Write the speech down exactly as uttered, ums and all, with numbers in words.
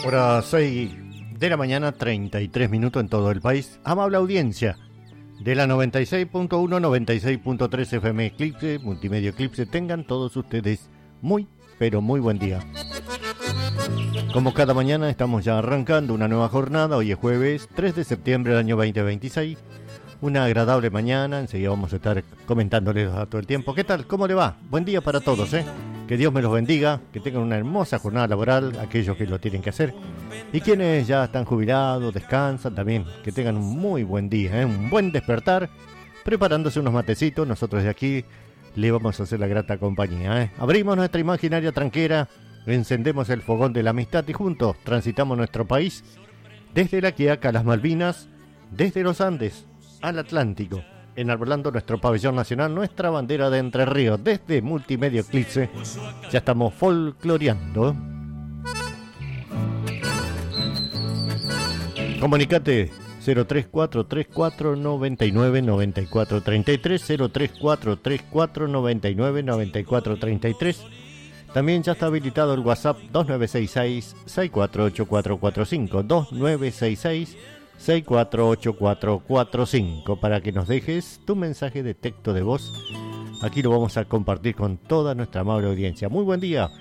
Hora seis de la mañana, treinta y tres minutos en todo el país. Amable audiencia de la noventa y seis punto uno, noventa y seis punto tres F M Eclipse, Multimedia Eclipse, tengan todos ustedes muy, pero muy buen día. Como cada mañana estamos ya arrancando una nueva jornada. Hoy es jueves tres de septiembre del año veinte veintiséis. Una agradable mañana, enseguida vamos a estar comentándoles a todo el tiempo. ¿Qué tal? ¿Cómo le va? Buen día para todos, ¿eh? Que Dios me los bendiga, que tengan una hermosa jornada laboral, aquellos que lo tienen que hacer. Y quienes ya están jubilados, descansan también, que tengan un muy buen día, ¿eh? Un buen despertar, preparándose unos matecitos. Nosotros de aquí le vamos a hacer la grata compañía, ¿eh? Abrimos nuestra imaginaria tranquera, encendemos el fogón de la amistad y juntos transitamos nuestro país desde la Quiaca a las Malvinas, desde los Andes al Atlántico, enarbolando nuestro pabellón nacional, nuestra bandera de Entre Ríos. Desde Multimedia Eclipse ya estamos folcloreando. Comunicate cero tres cuatro tres cuatro nueve nueve nueve cuatro tres tres, cero tres cuatro tres cuatro nueve nueve nueve cuatro tres tres. También ya está habilitado el WhatsApp dos nueve seis seis, seis cuatro ocho cuatro cuatro cinco, dos nueve seis seis, seis cuatro ocho cuatro cuatro cinco, para que nos dejes tu mensaje de texto de voz. Aquí lo vamos a compartir con toda nuestra amable audiencia. Muy buen día